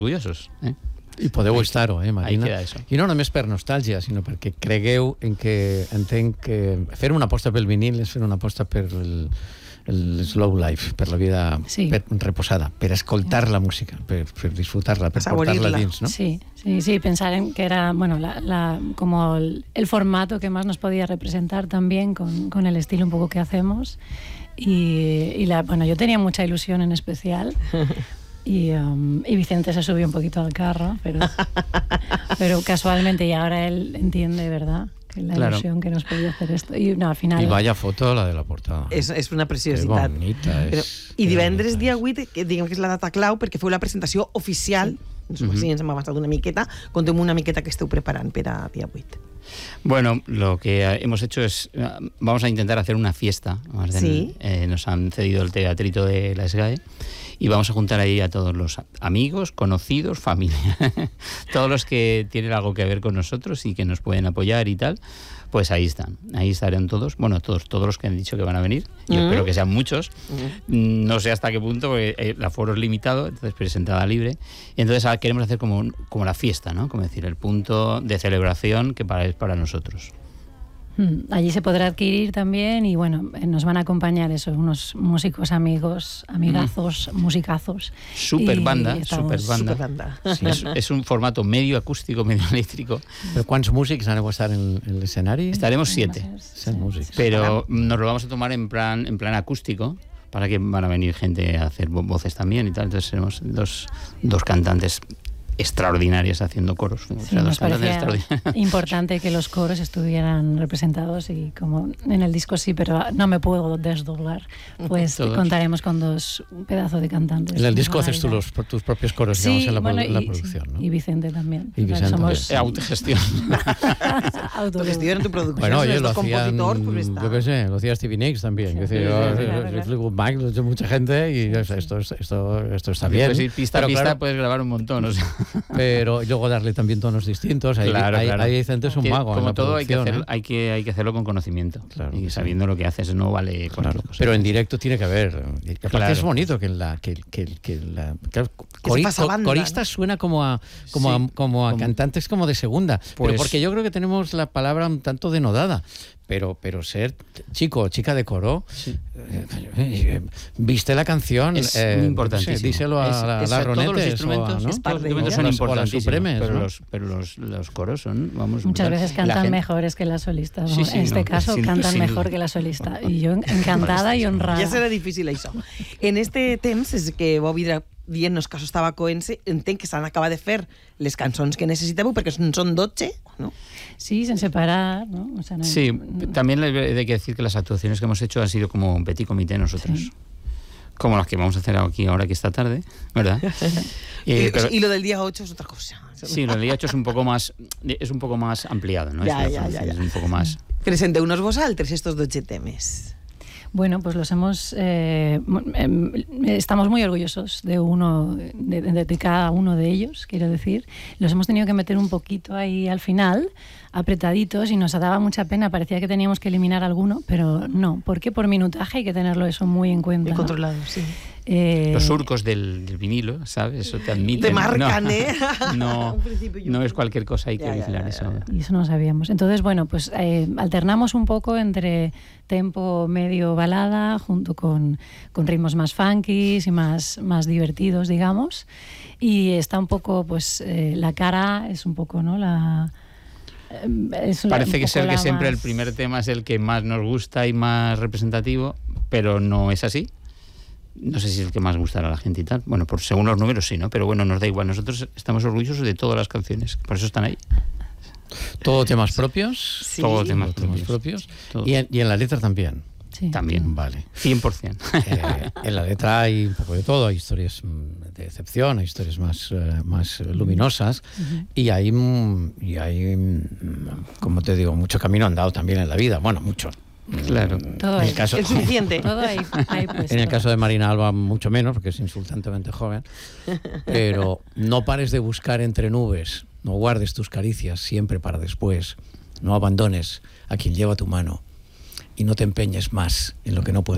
orgullosos, I podeu estar-ho, Marina? queda això. I no només per nostàlgia, sinó perquè cregueu en que entenc que fer una aposta pel vinil és fer una aposta per el slow life, per la vida reposada, per escoltar la música, per disfrutar-la, per portar-la dins, ¿no? Sí, pensar en que era, bueno, como el formato que más nos podía representar también con el estilo un poco que hacemos. Bueno, yo tenía mucha ilusión en especial. Y Vicente se subió un poquito al carro, pero casualmente, y ahora él entiende, ¿verdad?, que la ilusión que nos podía hacer esto. Y no, al final... I vaya foto la de la portada. És una preciositat. Que bonita és. I divendres, dia 8, que diguem que és la data clau, perquè feu la presentació oficial, sí, ens hem avançat una miqueta, contem una miqueta que esteu preparant per a dia 8. Bueno, lo que hemos hecho es, vamos a intentar hacer una fiesta. Nos han cedido el teatrito de la SGAE y vamos a juntar ahí a todos los amigos, conocidos, familia, todos los que tienen algo que ver con nosotros y que nos pueden apoyar y tal. Pues ahí están, ahí estarán todos, bueno, todos los que han dicho que van a venir. Yo espero que sean muchos. No sé hasta qué punto, porque el aforo es limitado, entonces presentada libre. Y entonces queremos hacer como la fiesta, ¿no? Como decir, el punto de celebración que es para nosotros. Allí se podrá adquirir también y bueno, nos van a acompañar unos músicos amigazos, musicazos. Super banda. Sí, es un formato medio acústico, medio eléctrico. ¿Pero cuántos músicos han de estar en el escenario? Estaremos 7. Músicos. Pero nos lo vamos a tomar en plan acústico, para que van a venir gente a hacer voces también y tal. Entonces tenemos dos cantantes extraordinarias haciendo coros. Sí, nos parecía importante que los coros estuvieran representados y como en el disco sí, pero no me puedo desdoblar, pues contaremos con 2 pedazos de cantantes. En el disco haces tú tus propios coros, digamos, en la producción, ¿no? Y Vicente también. Y Vicente somos autogestión. Autogestión en tu producción. Bueno, oye, lo hacían, yo qué sé, lo hacía Stevie Nicks también. Yo Mike, lo ha hecho mucha gente y esto está bien. Pues ir pista a pista puedes grabar un montón, o sea. Pero luego darle también tonos distintos. Ahí Vicente es un mago. Como todo hay que hacerlo con conocimiento, y sabiendo lo que haces, no vale cualquier cosa. Pero en directo tiene que haber. Aparte es bonito que coristas suena como a cantantes como de segunda, pero porque yo creo que tenemos la palabra un tanto denodada. Pero ser chico o chica de coro, viste la canción, es muy importantísimo. Díselo a las ronetes. Todos los instrumentos son importantísimos, pero los coros son, muchas veces cantan mejores que la solista. En este caso cantan mejor que la solista. Y yo encantada y honrada. Ja serà difícil això. En este temps, és que vau vindre dient-nos que això estava coent-se, entenc que s'han acabat de fer les cançons que necessiteu, perquè són 12, ¿no? Sí, sin separar, ¿no? O sea, sí, también hay que decir que las actuaciones que hemos hecho han sido como un petit comité nosotros. Sí. Como las que vamos a hacer aquí ahora que esta tarde, ¿verdad? Y lo del día 8 es otra cosa. Sí, lo del día 8 es un poco más ampliado, ¿no? Ya. Es un poco más... Presenteu-nos vosaltres estos 12 temes. Bueno, pues estamos muy orgullosos de cada uno de ellos, quiero decir. Los hemos tenido que meter un poquito ahí al final, apretaditos, y nos daba mucha pena. Parecía que teníamos que eliminar alguno, pero no, porque por minutaje hay que tenerlo eso muy en cuenta. Muy controlado, sí. Los surcos del vinilo, ¿sabes? Eso te admiten. Te marcan, no es cualquier cosa, hay que vigilar eso. Y eso no sabíamos. Entonces, bueno, pues alternamos un poco entre tempo medio balada, junto con ritmos más funky y más divertidos, digamos. Y está un poco, pues, la cara es un poco, ¿no? Parece que ser que siempre el primer tema es el que más nos gusta y más representativo, pero no es así. No sé si es el que más gustará a la gente y tal. Bueno, según los números sí, ¿no? Pero bueno, nos da igual. Nosotros estamos orgullosos de todas las canciones. Por eso están ahí. ¿Todo temas propios? Sí. Todo temas propios. ¿Y en la letra también? Sí. También. Vale. 100%. En la letra hay un poco de todo. Hay historias de decepción, hay historias más luminosas. Y hay, como te digo, mucho camino andado también en la vida. Bueno, mucho. Claro. Todo es suficiente. Todo ahí puesto. En el caso de Marina Alba mucho menos, porque es insultantemente joven. Pero no pares de buscar entre nubes, no guardes tus caricias siempre para después, no abandones a quien lleva tu mano y no te empeñes más en lo que no puedes